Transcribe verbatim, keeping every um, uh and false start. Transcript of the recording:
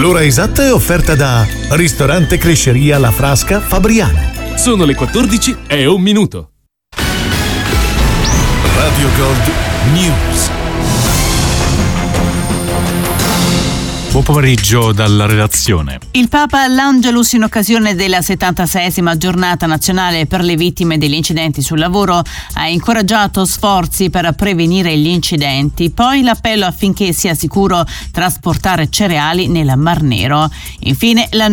L'ora esatta è offerta da Ristorante Cresceria La Frasca Fabriano. Sono le quattordici e un minuto. Radio Gold News. Buon pomeriggio dalla redazione. Il Papa all'Angelus in occasione della settantaseiesima giornata nazionale per le vittime degli incidenti sul lavoro ha incoraggiato sforzi per prevenire gli incidenti, poi l'appello affinché sia sicuro trasportare cereali nel Mar Nero. Infine la